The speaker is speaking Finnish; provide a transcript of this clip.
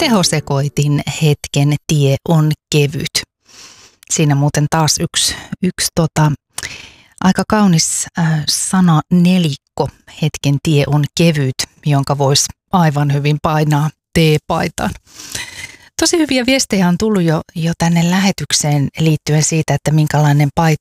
Tehosekoitin hetken tie on kevyt. Siinä muuten taas yksi aika kaunis sananelikko. Hetken tie on kevyt, jonka voisi aivan hyvin painaa teepaitaan. Tosi hyviä viestejä on tullut jo tänne lähetykseen liittyen siitä, että minkälainen